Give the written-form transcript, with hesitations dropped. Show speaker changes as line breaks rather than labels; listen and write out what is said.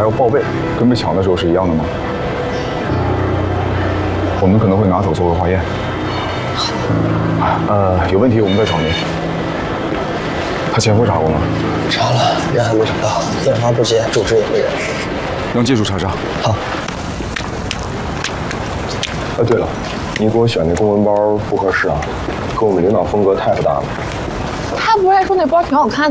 还要报备，跟被抢的时候是一样的吗？我们可能会拿走作为化验。有问题我们再找您。他前夫查过吗？
查了，人还没找到，电话不接，住址也没人。
让技术查查。
好。
对了，你给我选那公文包不合适啊，跟我们领导风格太不搭了。
他不是还说那包挺好看的？